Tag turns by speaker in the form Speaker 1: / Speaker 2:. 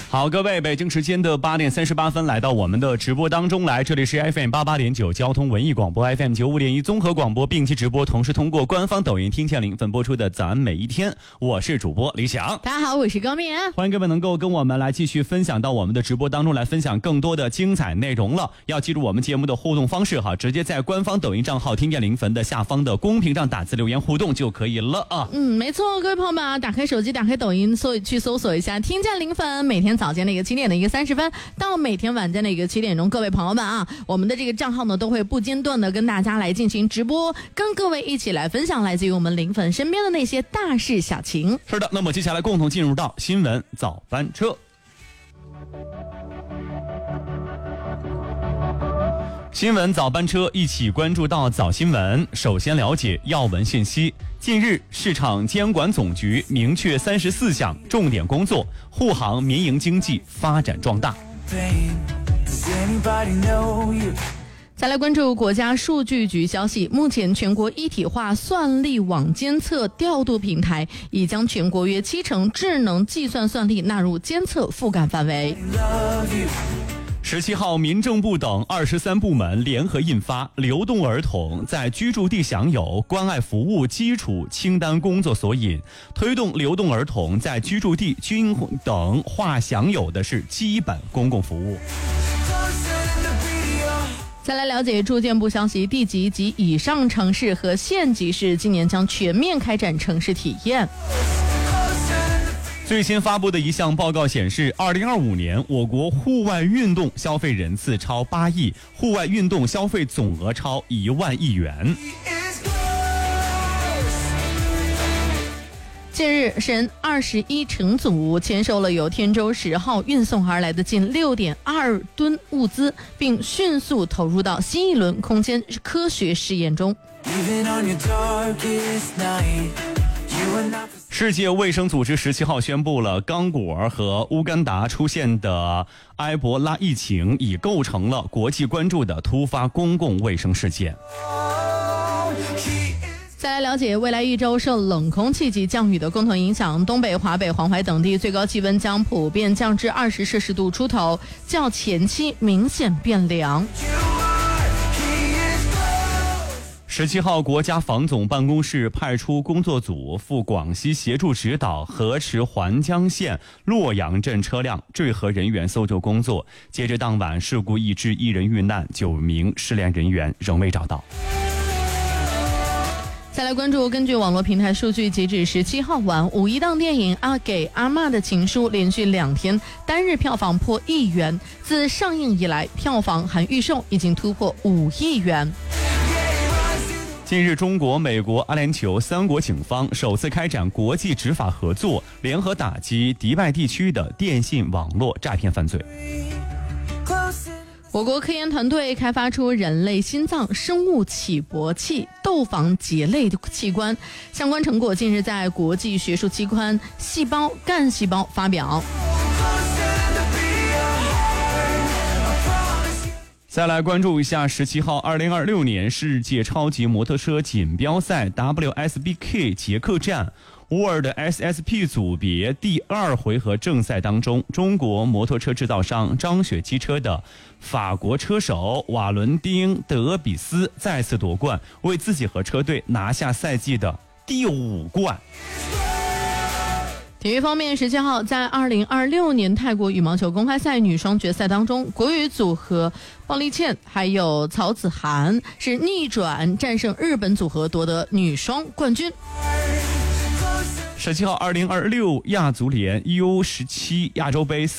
Speaker 1: 好，各位，北京时间的8点38分，来到我们的直播当中来，这里是 FM88.9 交通文艺广播 FM95.1 综合广播并期直播，同时通过官方抖音听见0分播出的咱每一天，我是主播李想。
Speaker 2: 大家好，我是高敏，
Speaker 1: 欢迎各位能够跟我们来继续分享到我们的直播当中来，分享更多的精彩内容了。要记住我们节目的互动方式哈，直接在官方抖音账号听见0分的下方的公屏上打字留言互动就可以了啊。
Speaker 2: 没错，各位朋友们啊，打开手机，打开抖音，去搜索一下听见0分，每天早间的一个7点的一个30分到每天晚间的一个7点钟，各位朋友们啊，我们的这个账号呢都会不间断的跟大家来进行直播，跟各位一起来分享来自于我们0粉身边的那些大事小情。
Speaker 1: 是的，那么接下来共同进入到新闻早班车。新闻早班车一起关注到早新闻，首先了解要闻信息。近日，市场监管总局明确34项重点工作，护航民营经济发展壮大。
Speaker 2: 再来关注国家数据局消息，目前全国一体化算力网监测调度平台已将全国约70%智能计算算力纳入监测覆盖范围。
Speaker 1: 17号，民政部等23部门联合印发《流动儿童在居住地享有关爱服务基础清单工作索引》，推动流动儿童在居住地均等化享有的是基本公共服务。
Speaker 2: 再来了解住建部消息，地级及以上城市和县级市今年将全面开展城市体验。
Speaker 1: 最新发布的一项报告显示，2025年我国户外运动消费人次超8亿，户外运动消费总额超1万亿元。
Speaker 2: 近日，省21乘组签收了由天舟10号运送而来的近6.2吨物资，并迅速投入到新一轮空间科学试验中。
Speaker 1: 世界卫生组织17号宣布了，刚果儿和乌干达出现的埃博拉疫情已构成了国际关注的突发公共卫生事件。
Speaker 2: 再来了解，未来1周受冷空气及降雨的共同影响，东北、华北、黄淮等地最高气温将普遍降至20摄氏度出头，较前期明显变凉。
Speaker 1: 17号，国家防总办公室派出工作组赴广西协助指导河池环江县洛阳镇车辆坠河人员搜救工作。截至当晚，事故已致1人遇难，9名失联人员仍未找到。
Speaker 2: 再来关注，根据网络平台数据，截止17号晚，5一档电影《给阿嬷的情书》连续2天单日票房破1亿元，自上映以来，票房含预售已经突破5亿元。
Speaker 1: 近日，中国、美国、阿联酋3国警方首次开展国际执法合作，联合打击迪拜地区的电信网络诈骗犯罪。
Speaker 2: 我国科研团队开发出人类心脏生物起搏器窦房结类器官，相关成果近日在国际学术期刊《细胞干细胞》发表。
Speaker 1: 再来关注一下17号2026年世界超级摩托车锦标赛 WSBK 捷克站 World SSP 组别第2回合正赛当中，中国摩托车制造商张雪机车的法国车手瓦伦丁·德比斯再次夺冠，为自己和车队拿下赛季的第5冠。
Speaker 2: 体育方面，17号在2026年泰国羽毛球公开赛女双决赛当中，国羽组合鲍丽倩还有曹子涵是逆转战胜日本组合，夺得女双冠军。
Speaker 1: 17号2026亚足联 U17 亚洲杯